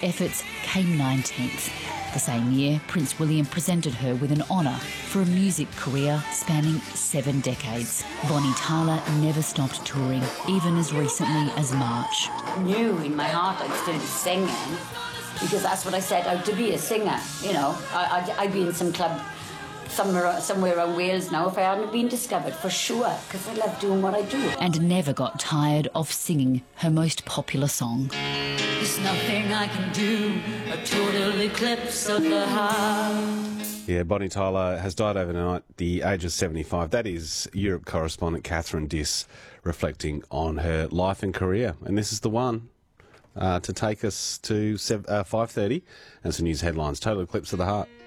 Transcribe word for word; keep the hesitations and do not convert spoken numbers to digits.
efforts came nineteenth. The same year, Prince William presented her with an honour for a music career spanning seven decades. Bonnie Tyler never stopped touring, even as recently as March. I knew in my heart I'd still be singing, because that's what I set out to be, a singer. You know, I, I'd, I'd be in some club somewhere, somewhere around Wales now if I hadn't been discovered, for sure, because I love doing what I do. And never got tired of singing her most popular song. There's nothing I can do, a total eclipse of the heart. Yeah, Bonnie Tyler has died overnight at the age of seventy-five. That is Europe correspondent Catherine Diss reflecting on her life and career. And this is the one uh, to take us to five thirty and some news headlines. Total eclipse of the heart.